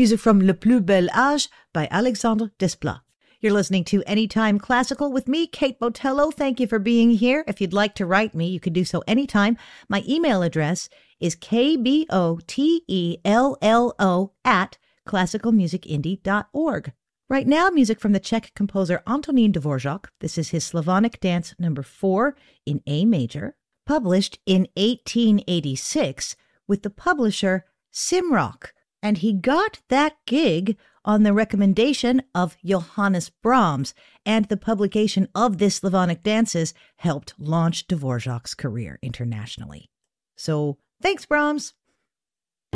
Music from Le Plus Bel Âge by Alexandre Desplat. You're listening to Anytime Classical with me, Kate Botello. Thank you for being here. If you'd like to write me, you can do so anytime. My email address is kbotello@classicalmusicindie.org. Right now, music from the Czech composer Antonín Dvořák. This is his Slavonic Dance No. 4 in A major, published in 1886 with the publisher Simrock. And he got that gig on the recommendation of Johannes Brahms, and the publication of this Slavonic Dances helped launch Dvořák's career internationally. So, thanks, Brahms!